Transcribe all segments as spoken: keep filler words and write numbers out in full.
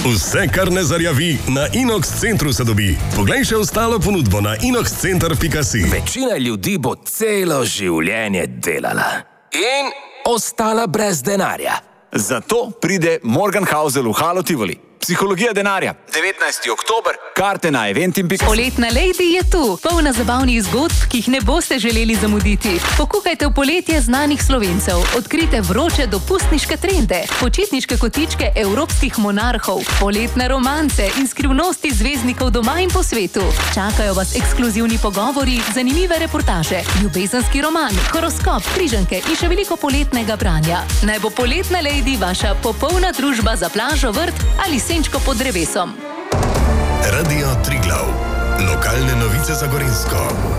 Vse, kar ne zarjavi, na Inox Centru se dobi. Poglej še ostalo ponudbo na inox center pika si. Večina ljudi bo celo življenje delala in ostala brez denarja. Zato pride Morgan Housel v Halo Tivoli. Psihologija denarja. devetnajsti oktober. Karte na eventim pika si. Poletna Lady je tu, polna zabavnih zgodb, ki jih ne boste želeli zamuditi. Pokukajte v poletje znanih Slovencev, odkrite vroče dopustniške trende, počitniške kotičke evropskih monarhov, poletne romance in skrivnosti zvezdnikov doma in po svetu. Čakajo vas ekskluzivni pogovori, zanimive reportaže, ljubezenski roman, horoskop, križanke in še veliko poletnega branja. Naj bo Poletna Lady vaša popolna družba za plažo, vrt ali senčko pod drevesom. Radio Triglav. Lokalne novice za Gorenjsko.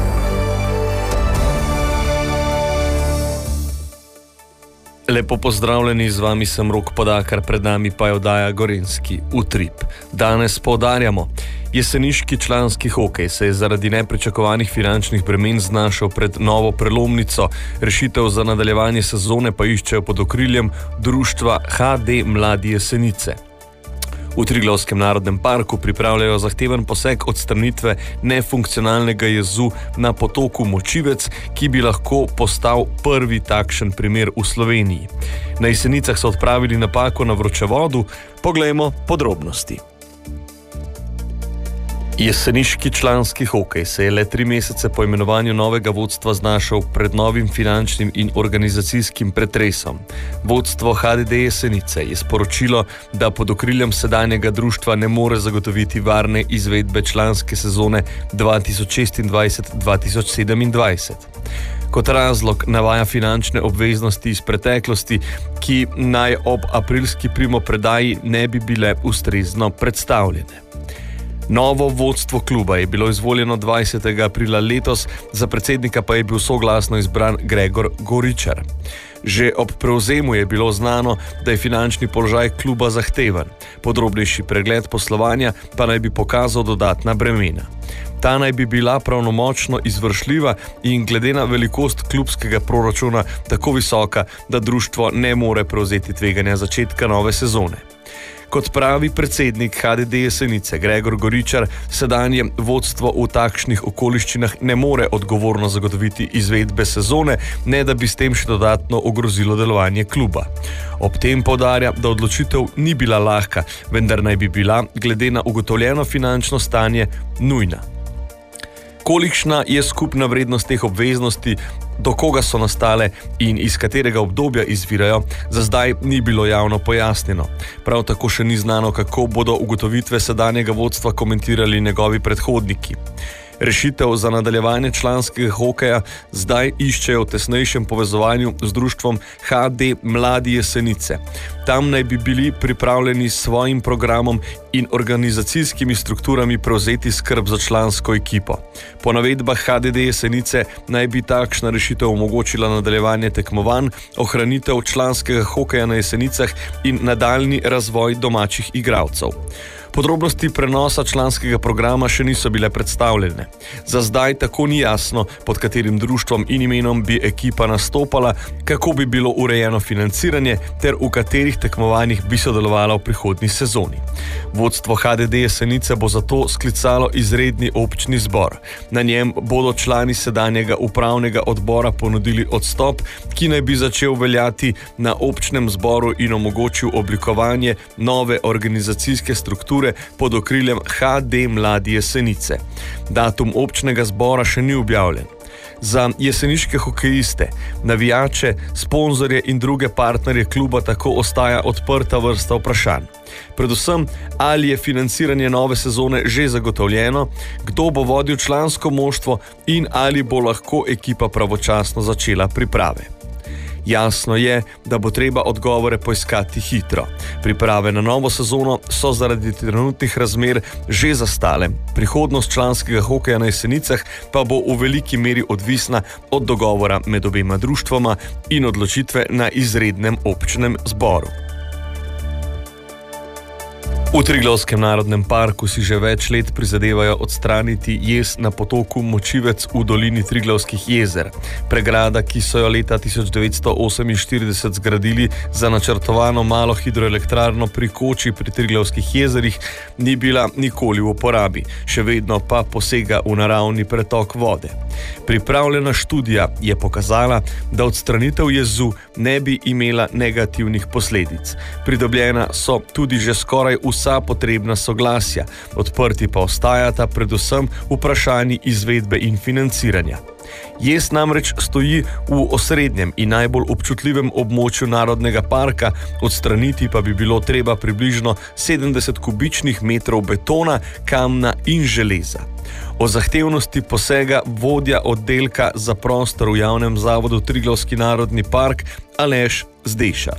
Lepo pozdravljeni, z vami sem Rok Podakar, pred nami pa je oddaja Gorenjski utrip. Danes poudarjamo, jeseniški članski hokej se je zaradi nepričakovanih finančnih bremen znašel pred novo prelomnico, rešitev za nadaljevanje sezone pa iščejo pod okriljem društva H D Mladi Jesenice. V Triglavskem narodnem parku pripravljajo zahteven poseg odstranitve nefunkcionalnega jezu na potoku Močivec, ki bi lahko postal prvi takšen primer v Sloveniji. Na Jesenicah so odpravili napako na vročevodu, poglejmo podrobnosti. Jeseniški članski hokej se je le tri mesece po imenovanju novega vodstva znašel pred novim finančnim in organizacijskim pretresom. Vodstvo H D D Jesenice je sporočilo, da pod okriljem sedanjega društva ne more zagotoviti varne izvedbe članske sezone dva tisoč šestindvajset dva tisoč sedemindvajset. Kot razlog navaja finančne obveznosti iz preteklosti, ki naj ob aprilski primopredaji ne bi bile ustrezno predstavljene. Novo vodstvo kluba je bilo izvoljeno dvajsetega aprila letos, za predsednika pa je bil soglasno izbran Gregor Goričar. Že ob prevzemu je bilo znano, da je finančni položaj kluba zahteven. Podrobnejši pregled poslovanja pa naj bi pokazal dodatna bremena. Ta naj bi bila pravnomočno izvršljiva in glede na velikost klubskega proračuna tako visoka, da društvo ne more prevzeti tveganja začetka nove sezone. Kot pravi predsednik H D D Jesenice Gregor Goričar, sedanje vodstvo v takšnih okoliščinah ne more odgovorno zagotoviti izvedbe sezone, ne da bi s tem še dodatno ogrozilo delovanje kluba. Ob tem poudarja, da odločitev ni bila lahka, vendar naj bi bila, glede na ugotovljeno finančno stanje, nujna. Kolikšna je skupna vrednost teh obveznosti, do koga so nastale in iz katerega obdobja izvirajo, za zdaj ni bilo javno pojasnjeno. Prav tako še ni znano, kako bodo ugotovitve sedanjega vodstva komentirali njegovi predhodniki. Rešitev za nadaljevanje članskega hokeja zdaj iščejo v tesnejšem povezovanju z društvom H D Mladi Jesenice. Tam naj bi bili pripravljeni s svojim programom in organizacijskimi strukturami prevzeti skrb za člansko ekipo. Po navedbah H D D Jesenice naj bi takšna rešitev omogočila nadaljevanje tekmovanj, ohranitev članskega hokeja na Jesenicah in nadaljnji razvoj domačih igralcev. Podrobnosti prenosa članskega programa še niso bile predstavljene. Za zdaj tako ni jasno, pod katerim društvom in imenom bi ekipa nastopala, kako bi bilo urejeno financiranje ter v katerih tekmovanjih bi sodelovala v prihodnji sezoni. Vodstvo H D D Jesenice bo zato sklicalo izredni občni zbor. Na njem bodo člani sedanjega upravnega odbora ponudili odstop, ki naj bi začel veljati na občnem zboru in omogočil oblikovanje nove organizacijske strukture pod okriljem H D Mladi Jesenice. Datum občnega zbora še ni objavljen. Za jeseniške hokejiste, navijače, sponzorje in druge partnerje kluba tako ostaja odprta vrsta vprašanj. Predvsem, ali je financiranje nove sezone že zagotovljeno, kdo bo vodil člansko moštvo in ali bo lahko ekipa pravočasno začela priprave. Jasno je, da bo treba odgovore poiskati hitro. Priprave na novo sezono so zaradi trenutnih razmer že zastale. Prihodnost članskega hokeja na Jesenicah pa bo v veliki meri odvisna od dogovora med obema društvoma in odločitve na izrednem občnem zboru. V Triglavskem narodnem parku si že več let prizadevajo odstraniti jez na potoku Močivec v dolini Triglavskih jezer. Pregrada, ki so jo leta tisoč devetsto oseminštirideset zgradili za načrtovano malo hidroelektrarno pri Koči pri Triglavskih jezerih, ni bila nikoli v uporabi, še vedno pa posega v naravni pretok vode. Pripravljena študija je pokazala, da odstranitev jezu ne bi imela negativnih posledic. Pridobljena so tudi že skoraj vsa potrebna soglasja, odprti pa ostajata predvsem vprašanji izvedbe in financiranja. Jez namreč stoji v osrednjem in najbolj občutljivem območju narodnega parka, odstraniti pa bi bilo treba približno sedemdeset kubičnih metrov betona, kamna in železa. O zahtevnosti posega vodja oddelka za prostor v javnem zavodu Triglavski narodni park Aleš Zdešar.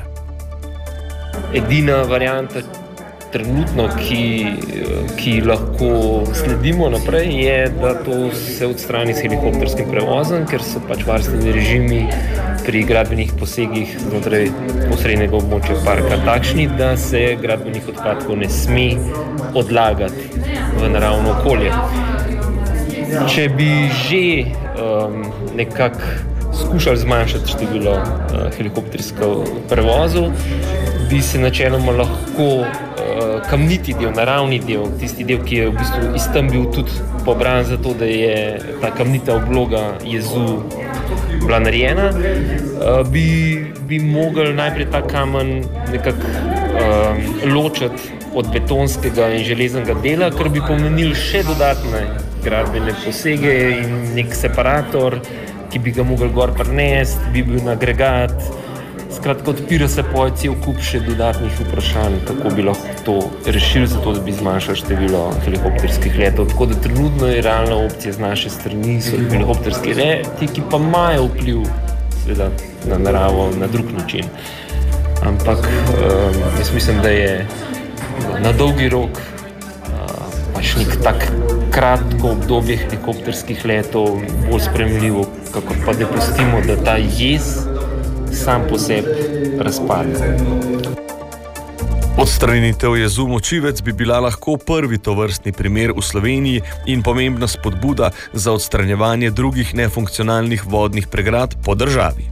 Edina varianta trenutno, ki, ki lahko sledimo naprej, je, da to se odstrani s helikopterskim prevozom, ker so pač varstveni režimi pri gradbenih posegih znotraj osrednjega območja parka takšni, da se gradbenih odpadkov ne sme odlagati v naravno okolje. Če bi že um, nekako skušali zmanjšati število uh, helikopterskih prevozov, bi se načeloma lahko uh, kamniti del, naravni del, tisti del, ki je v bistvu iz tam bil tudi pobran za to, da je ta kamnita obloga jezu bila narejena, uh, bi, bi mogli najprej ta kamen nekako uh, ločiti od betonskega in železnega dela, kar bi pomenil še dodatne gradbene posege in nek separator, ki bi ga mogli gor prinesti, bi bil agregat. Skratka, odpira se po cel kup še dodatnih vprašanj, kako bi lahko to rešili, zato da bi zmanjšali število helikopterskih letov. Tako da trenutno je realna opcija z naše strani, so helikopterski leti, ki pa imajo vpliv seveda na naravo na drug način. Ampak um, jaz mislim, da je na dolgi rok uh, pač nek tak kratko obdobje helikopterskih letov bolj sprejemljivo, kakor pa da pustimo, da ta jez sam po sebi razpade. Odstranitev jezu Močivec bi bila lahko prvi tovrstni primer v Sloveniji in pomembna spodbuda za odstranjevanje drugih nefunkcionalnih vodnih pregrad po državi.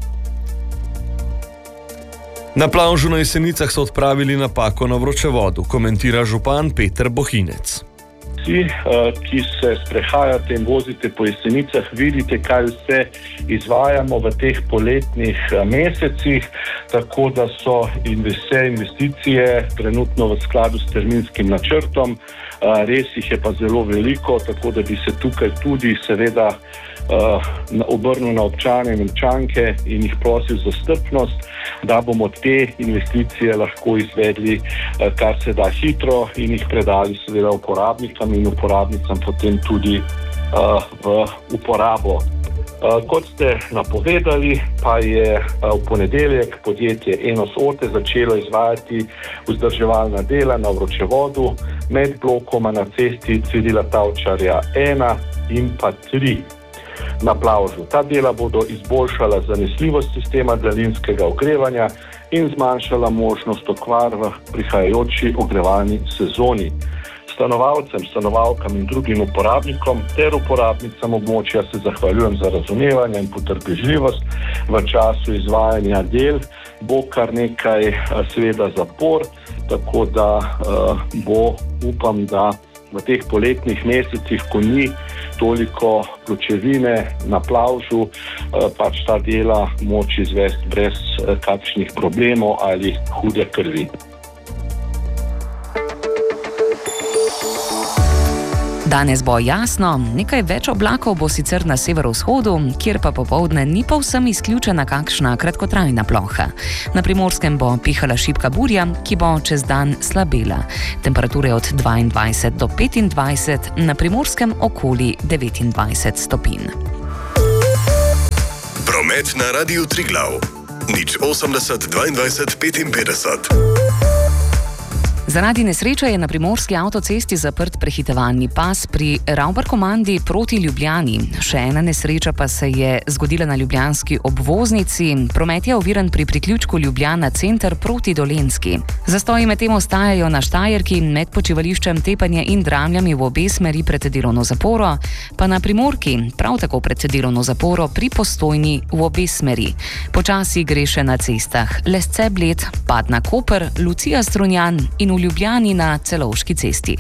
Na plavžu na Jesenicah so odpravili napako na vročevodu, komentira župan Peter Bohinec. Vsi, ki se sprehajate in vozite po Jesenicah, vidite, kaj vse izvajamo v teh poletnih mesecih, tako da so in vse investicije trenutno v skladu s terminskim načrtom. Res jih je pa zelo veliko, tako da bi se tukaj tudi seveda obrnil na občane in občanke in jih prosil za strpnost, da bomo te investicije lahko izvedli kar se da hitro in jih predali seveda uporabnikam in uporabnicam potem tudi uh, v uporabo. Uh, kot ste napovedali, pa je uh, v ponedeljek podjetje Enos Orte začelo izvajati vzdrževalna dela na vročevodu med blokoma na cesti Cirila Tavčarja ena in pa tri na plavžu. Ta dela bodo izboljšala zanesljivost sistema daljinskega ogrevanja in zmanjšala možnost okvar v prihajajoči ogrevalni sezoni. Stanovalcem, stanovalkam in drugim uporabnikom ter uporabnicam območja se zahvaljujem za razumevanje in potrpežljivost. V času izvajanja del bo kar nekaj seveda zapor, tako da uh, bo, upam, da v teh poletnih mesecih, ko ni toliko pločevine na plavžu, uh, pač ta dela moč izvesti brez uh, kakšnih problemov ali hude krvi. Danes bo jasno, nekaj več oblakov bo sicer na severovzhodu, kjer pa popoldne ni povsem izključena kakšna kratkotrajna ploha. Na Primorskem bo pihala šibka burja, ki bo čez dan slabela. Temperature od dvaindvajset do petindvajset, na Primorskem okoli devetindvajset stopinj. Promet na Radiu Triglav. nič osemdeset dvaindvajset petinpetdeset. Zaradi nesreče je na primorski avtocesti zaprt prehitevalni pas pri Ravbarkomandi proti Ljubljani. Še ena nesreča pa se je zgodila na ljubljanski obvoznici. Promet je oviran pri priključku Ljubljana center proti Dolenjski. Zastoji medtem ostajajo na Štajerki med počivališčem Tepanje in Dramljami v obe smeri pred delovno zaporo, pa na Primorki prav tako pred delovno zaporo pri Postojni v obe smeri. Počasi gre še na cestah Lesce-Bled, Padna-Koper, Lucija-Strunjan in v Ljubljani na Celovški cesti.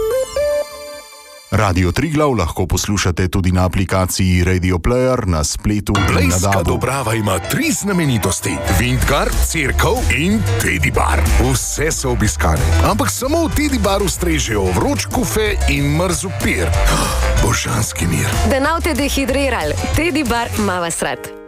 Radio Triglav lahko poslušate tudi na aplikaciji Radio Player, na spletu in na Blejska dabu. Dobrava ima tri znamenitosti: Vintgar, Cerkev in Teddy Bar. Vse so obiskane, ampak samo v Teddy Baru strežejo vroč kufe in mrzel pir. Božanski mir. Da ne boste dehidrirali, Teddy Bar ima vas rad.